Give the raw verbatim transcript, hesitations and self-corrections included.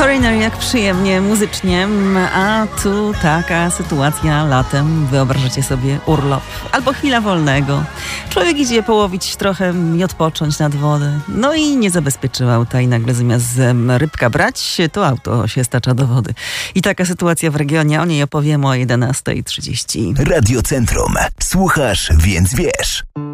Foreigner, jak przyjemnie, muzycznie, a tu taka sytuacja latem, wyobrażacie sobie urlop albo chwila wolnego. Człowiek idzie połowić trochę i odpocząć nad wodę, no i nie zabezpieczyła auta i nagle zamiast rybka brać, to auto się stacza do wody. I taka sytuacja w regionie, o niej opowiem o jedenasta trzydzieści. Radio Centrum. Słuchasz, więc wiesz.